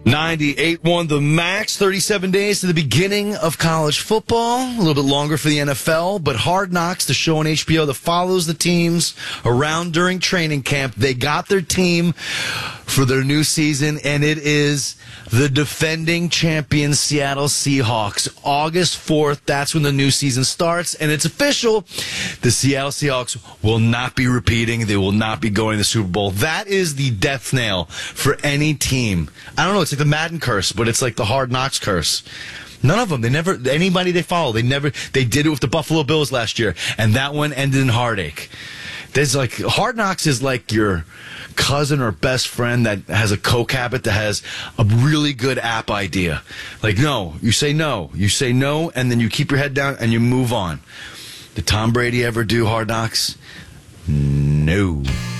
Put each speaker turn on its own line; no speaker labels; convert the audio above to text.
98-1 the max, 37 days to the beginning of college football. A little bit longer for the NFL, but Hard Knocks, the show on HBO that follows the teams around during training camp. They got their team for their new season, and it is the defending champion Seattle Seahawks. August 4th, that's when the new season starts, and it's official. The Seattle Seahawks will not be repeating. They will not be going to the Super Bowl. That is the death nail for any team. I don't know, it's like the Madden curse, but it's like the Hard Knocks curse. None of them. Anybody they follow, they did it with the Buffalo Bills last year, and that one ended in heartache. There's like, Hard Knocks is like your cousin or best friend that has a coke habit that has a really good app idea. Like, you say no, and then you keep your head down and you move on. Did Tom Brady ever do Hard Knocks? No.